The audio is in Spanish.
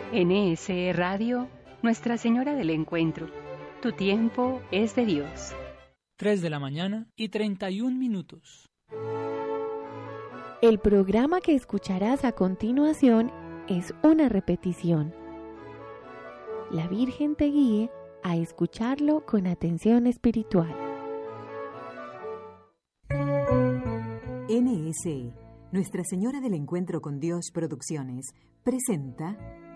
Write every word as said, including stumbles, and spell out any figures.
N S E Radio, Nuestra Señora del Encuentro. Tu tiempo es de Dios. tres de la mañana y treinta y un minutos. El programa que escucharás a continuación es una repetición. La Virgen te guíe a escucharlo con atención espiritual. N S E, Nuestra Señora del Encuentro con Dios Producciones, presenta